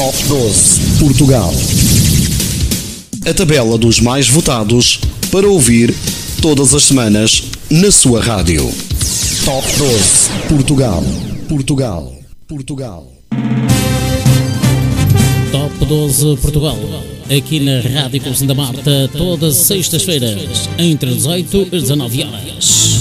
Top 12 Portugal. A tabela dos mais votados para ouvir todas as semanas na sua rádio. Top 12 Portugal. Portugal. Portugal. Top 12 Portugal. Aqui na Rádio Conselho da Marta, todas as sextas-feiras, entre 18 e 19 horas.